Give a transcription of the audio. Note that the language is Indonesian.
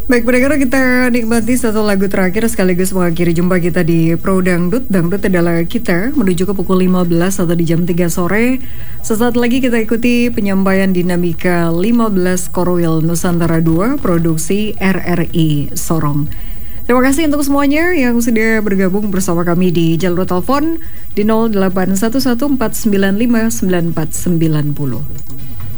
Baik, pendengar, kita nikmati satu lagu terakhir sekaligus mengakhiri jumpa kita di Pro Dangdut. Dangdut adalah kita menuju ke pukul 15 atau di jam 3 sore. Sesaat lagi kita ikuti penyampaian dinamika 15 Korwil Nusantara 2 produksi RRI Sorong. Terima kasih untuk semuanya yang sudah bergabung bersama kami di jalur telepon di 0811495990.